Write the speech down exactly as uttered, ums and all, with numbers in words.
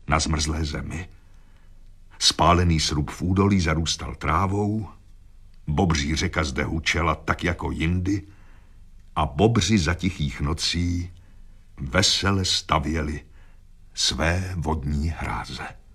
na zmrzlé zemi. Spálený srub v údolí zarůstal trávou, bobří řeka zde hučela tak jako jindy a bobři za tichých nocí vesele stavěli své vodní hráze.